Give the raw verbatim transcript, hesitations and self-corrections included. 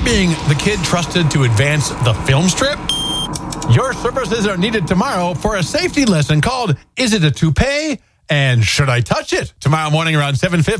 being the kid trusted to advance the film strip? Your services are needed tomorrow for a safety lesson called Is It a Toupee? And Should I Touch It? Tomorrow morning around seven fifty.